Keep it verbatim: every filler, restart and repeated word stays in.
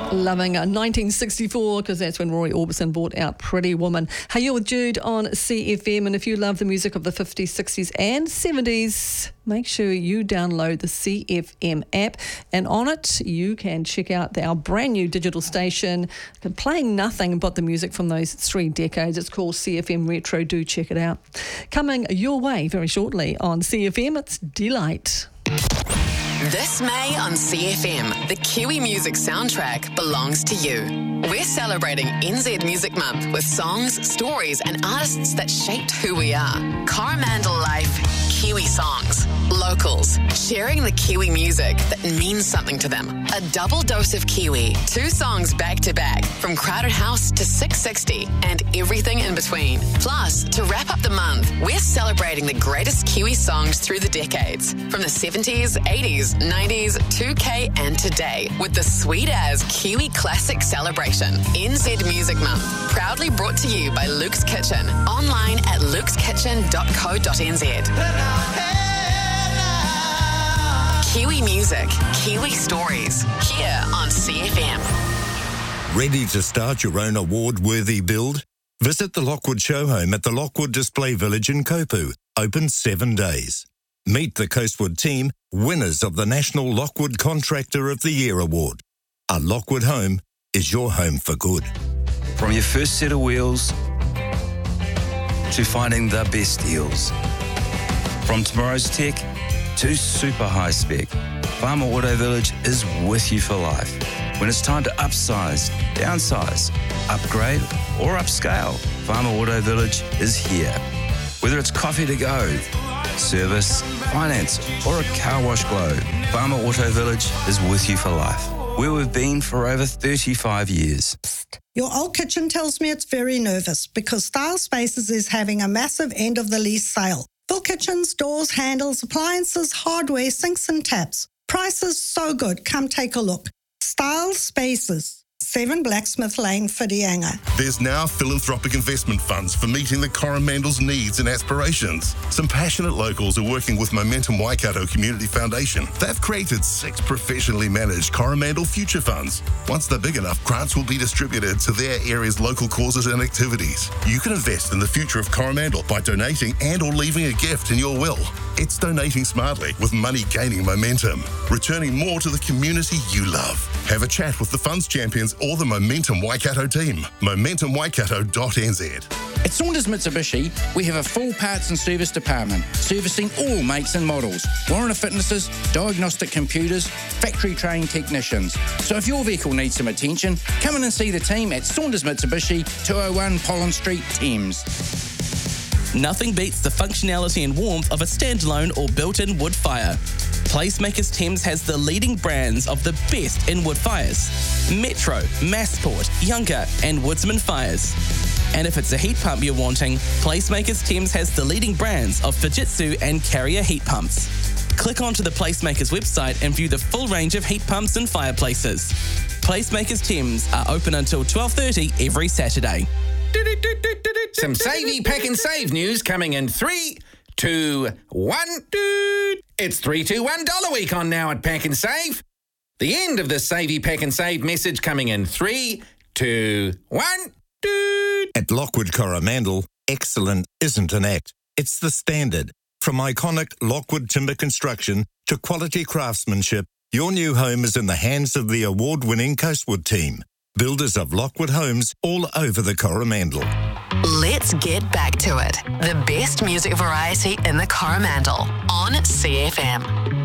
Loving nineteen sixty-four, because that's when Roy Orbison brought out Pretty Woman. Hey, you're with Jude on C F M, and if you love the music of the fifties, sixties and seventies, make sure you download the C F M app, and on it you can check out our brand new digital station playing nothing but the music from those three decades. It's called C F M Retro. Do check it out. Coming your way very shortly on C F M, it's Delight. This May on C F M, the Kiwi music soundtrack belongs to you. We're celebrating N Z Music Month with songs, stories and artists that shaped who we are. Coromandel Life, Kiwi songs, locals, sharing the Kiwi music that means something to them. A double dose of Kiwi, two songs back to back, from Crowded House to six sixty and everything in between. Plus, to wrap up the month, we're celebrating the greatest Kiwi songs through the decades, from the seventies, eighties, nineties, two K and today, with the sweet as Kiwi Classic Celebration. N Z Music Month, proudly brought to you by Luke's Kitchen, online at lukes kitchen dot co dot n z. Kiwi music, Kiwi stories, here on C F M. Ready to start your own award-worthy build? Visit the Lockwood Show Home at the Lockwood Display Village in Kopu, open seven days. Meet the Coastwood team, winners of the National Lockwood Contractor of the Year Award. A Lockwood home is your home for good. From your first set of wheels to finding the best deals. From tomorrow's tech to super high spec, Farmer Auto Village is with you for life. When it's time to upsize, downsize, upgrade or upscale, Farmer Auto Village is here. Whether it's coffee to go, service, finance or a car wash glow, Farmer Auto Village is with you for life, where we've been for over thirty-five years. Your old kitchen tells me it's very nervous because Style Spaces is having a massive end of the lease sale. Full kitchens, doors, handles, appliances, hardware, sinks and taps. Prices so good. Come take a look. Style Spaces, seven Blacksmith Lane, Whitianga. There's now philanthropic investment funds for meeting the Coromandel's needs and aspirations. Some passionate locals are working with Momentum Waikato Community Foundation. They've created six professionally managed Coromandel future funds. Once they're big enough, grants will be distributed to their area's local causes and activities. You can invest in the future of Coromandel by donating and or leaving a gift in your will. It's donating smartly with money gaining momentum, returning more to the community you love. Have a chat with the funds champions or the Momentum Waikato team. momentum waikato dot n z. At Saunders Mitsubishi, we have a full parts and service department, servicing all makes and models, warranty fitnesses, diagnostic computers, factory-trained technicians. So if your vehicle needs some attention, come in and see the team at Saunders Mitsubishi, two oh one Pollen Street, Thames. Nothing beats the functionality and warmth of a standalone or built-in wood fire. Placemakers Thames has the leading brands of the best in wood fires: Metro, Massport, Younger and Woodsman Fires. And if it's a heat pump you're wanting, Placemakers Thames has the leading brands of Fujitsu and Carrier heat pumps. Click onto the Placemakers website and view the full range of heat pumps and fireplaces. Placemakers Thames are open until twelve thirty every Saturday. Some Savey Pack and Save news coming in three, two, one. It's three two one Dollar Week on now at Pack and Save. The end of the Savey Pack and Save message coming in three, two, one. At Lockwood Coromandel, excellent isn't an act. It's the standard. From iconic Lockwood timber construction to quality craftsmanship, your new home is in the hands of the award-winning Coastwood team. Builders of Lockwood homes all over the Coromandel. Let's get back to it. The best music variety in the Coromandel on C F M.